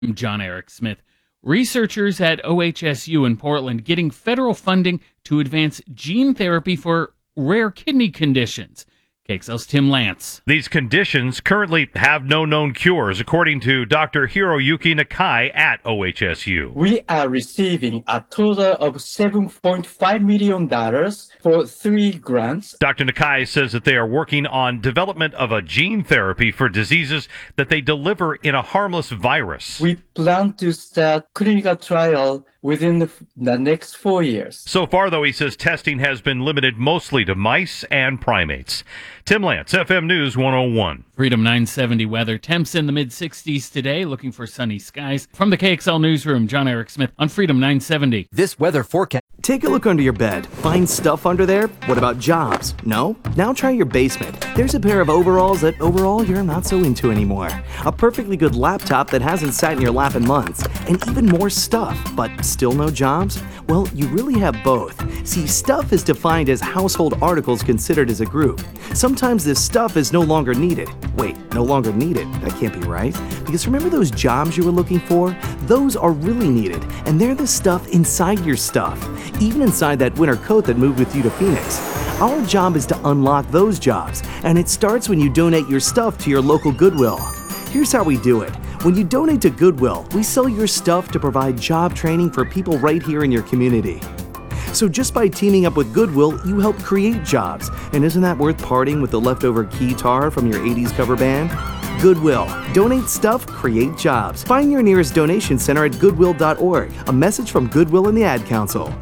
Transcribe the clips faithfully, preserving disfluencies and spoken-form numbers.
I'm John Eric Smith. Researchers at O H S U in Portland getting federal funding to advance gene therapy for rare kidney conditions. K X L's Tim Lance. These conditions currently have no known cures, according to Doctor Hiroyuki Nakai at O H S U. We are receiving a total of seven point five million dollars for three grants. Doctor Nakai says that they are working on development of a gene therapy for diseases that they deliver in a harmless virus. We plan to start clinical trial within the, the next four years. So far, though, he says testing has been limited mostly to mice and primates. Tim Lance, F M News one oh one. Freedom nine seventy weather. Temps in the mid sixties today, looking for sunny skies. From the K X L Newsroom, John Eric Smith on Freedom nine seventy. This weather forecast. Take a look under your bed. Find stuff under there? What about jobs? No? Now try your basement. There's a pair of overalls that overall you're not so into anymore. A perfectly good laptop that hasn't sat in your lap in months. And even more stuff, but still no jobs? Well, you really have both. See, stuff is defined as household articles considered as a group. Sometimes this stuff is no longer needed. Wait, no longer needed? That can't be right. Because remember those jobs you were looking for? Those are really needed, and they're the stuff inside your stuff. Even inside that winter coat that moved with you to Phoenix. Our job is to unlock those jobs, and it starts when you donate your stuff to your local Goodwill. Here's how we do it. When you donate to Goodwill, we sell your stuff to provide job training for people right here in your community. So just by teaming up with Goodwill, you help create jobs. And isn't that worth parting with the leftover keytar from your eighties cover band? Goodwill. Donate stuff, create jobs. Find your nearest donation center at goodwill dot org. A message from Goodwill and the Ad Council.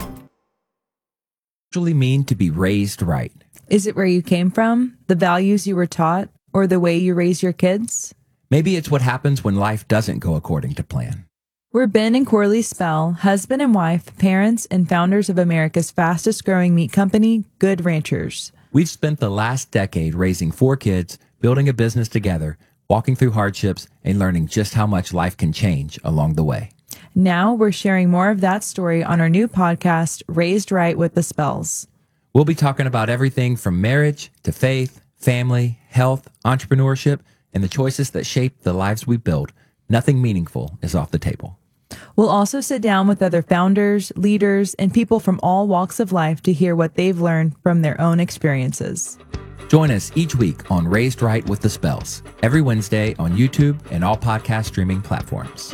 Actually mean to be raised right? Is it where you came from, the values you were taught, or the way you raise your kids? Maybe it's what happens when life doesn't go according to plan. We're Ben and Corley Spell, husband and wife, parents, and founders of America's fastest growing meat company, Good Ranchers. We've spent the last decade raising four kids, building a business together, walking through hardships, and learning just how much life can change along the way. Now we're sharing more of that story on our new podcast, Raised Right with the Spells. We'll be talking about everything from marriage to faith, family, health, entrepreneurship, and the choices that shape the lives we build. Nothing meaningful is off the table. We'll also sit down with other founders, leaders, and people from all walks of life to hear what they've learned from their own experiences. Join us each week on Raised Right with the Spells, every Wednesday on YouTube and all podcast streaming platforms.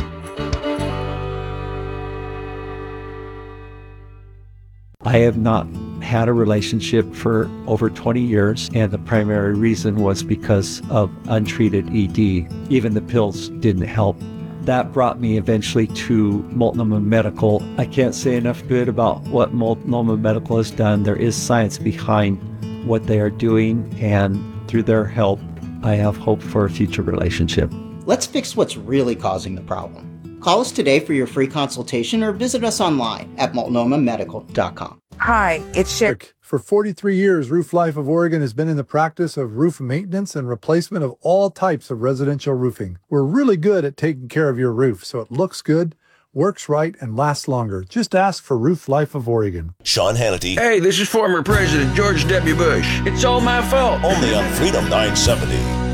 I have not had a relationship for over twenty years, and the primary reason was because of untreated E D. Even the pills didn't help. That brought me eventually to Multnomah Medical. I can't say enough good about what Multnomah Medical has done. There is science behind what they are doing, and through their help, I have hope for a future relationship. Let's fix what's really causing the problem. Call us today for your free consultation or visit us online at multnomah medical dot com. Hi, it's Sher. For forty-three years, Roof Life of Oregon has been in the practice of roof maintenance and replacement of all types of residential roofing. We're really good at taking care of your roof so it looks good, works right, and lasts longer. Just ask for Roof Life of Oregon. Sean Hannity. Hey, this is former President George W. Bush. It's all my fault. Only on Freedom nine seventy.